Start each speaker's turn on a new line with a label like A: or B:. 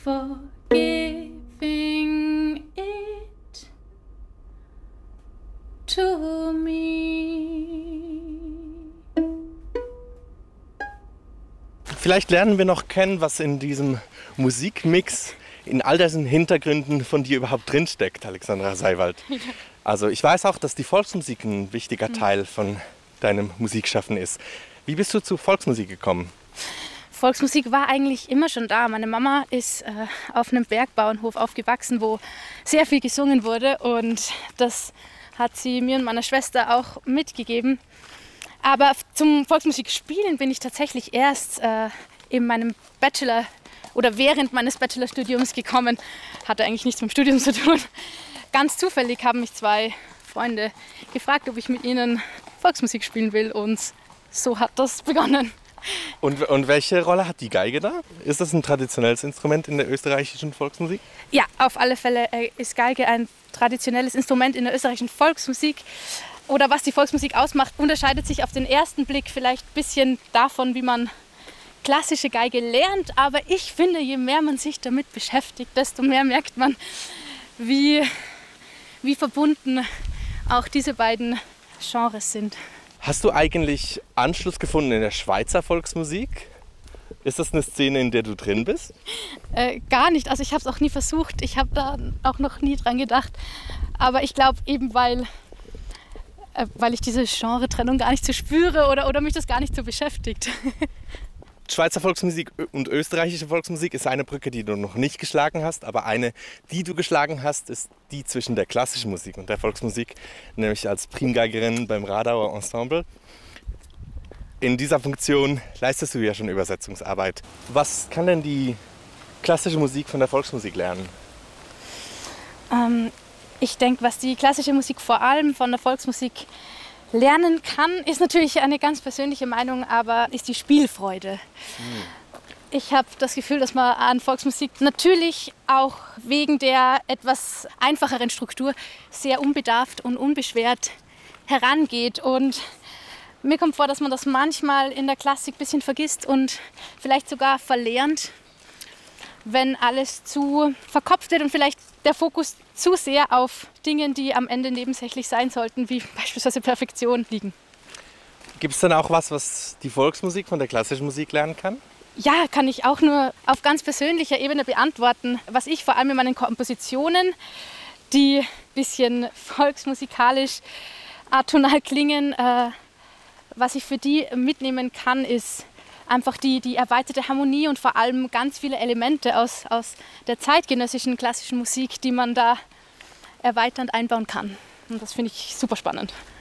A: giving it to me.
B: Vielleicht lernen wir noch kennen, was in diesem Musikmix in all diesen Hintergründen von dir überhaupt drinsteckt, Alexandra Seiwald. Also ich weiß auch, dass die Volksmusik ein wichtiger Teil von deinem Musikschaffen ist. Wie bist du zu Volksmusik gekommen?
A: Volksmusik war eigentlich immer schon da. Meine Mama ist auf einem Bergbauernhof aufgewachsen, wo sehr viel gesungen wurde, und das hat sie mir und meiner Schwester auch mitgegeben. Aber zum Volksmusikspielen bin ich tatsächlich erst in meinem Bachelor oder während meines Bachelorstudiums gekommen. Hatte eigentlich nichts mit dem Studium zu tun. Ganz zufällig haben mich 2 Freunde gefragt, ob ich mit ihnen Volksmusik spielen will, und so hat das begonnen.
B: Und welche Rolle hat die Geige da? Ist das ein traditionelles Instrument in der österreichischen Volksmusik?
A: Ja, auf alle Fälle ist Geige ein traditionelles Instrument in der österreichischen Volksmusik. Oder was die Volksmusik ausmacht, unterscheidet sich auf den ersten Blick vielleicht ein bisschen davon, wie man klassische Geige lernt. Aber ich finde, je mehr man sich damit beschäftigt, desto mehr merkt man, wie verbunden auch diese beiden Genres sind.
B: Hast du eigentlich Anschluss gefunden in der Schweizer Volksmusik? Ist das eine Szene, in der du drin bist?
A: Gar nicht. Also ich habe es auch nie versucht. Ich habe da auch noch nie dran gedacht. Aber ich glaube eben, weil ich diese Genre-Trennung gar nicht so spüre oder mich das gar nicht so beschäftigt.
B: Schweizer Volksmusik und österreichische Volksmusik ist eine Brücke, die du noch nicht geschlagen hast, aber eine, die du geschlagen hast, ist die zwischen der klassischen Musik und der Volksmusik, nämlich als Primgeigerin beim Radauer Ensemble. In dieser Funktion leistest du ja schon Übersetzungsarbeit. Was kann denn die klassische Musik von der Volksmusik lernen?
A: Ich denke, was die klassische Musik vor allem von der Volksmusik lernen kann, ist natürlich eine ganz persönliche Meinung, aber ist die Spielfreude. Ich habe das Gefühl, dass man an Volksmusik natürlich auch wegen der etwas einfacheren Struktur sehr unbedarft und unbeschwert herangeht. Und mir kommt vor, dass man das manchmal in der Klassik ein bisschen vergisst und vielleicht sogar verlernt, wenn alles zu verkopft wird und vielleicht der Fokus zu sehr auf Dingen, die am Ende nebensächlich sein sollten, wie beispielsweise Perfektion, liegen.
B: Gibt es dann auch was die Volksmusik von der klassischen Musik lernen kann?
A: Ja, kann ich auch nur auf ganz persönlicher Ebene beantworten. Was ich vor allem in meinen Kompositionen, die ein bisschen volksmusikalisch atonal klingen, was ich für die mitnehmen kann, ist einfach die erweiterte Harmonie und vor allem ganz viele Elemente aus der zeitgenössischen klassischen Musik, die man da erweiternd einbauen kann. Und das finde ich super spannend.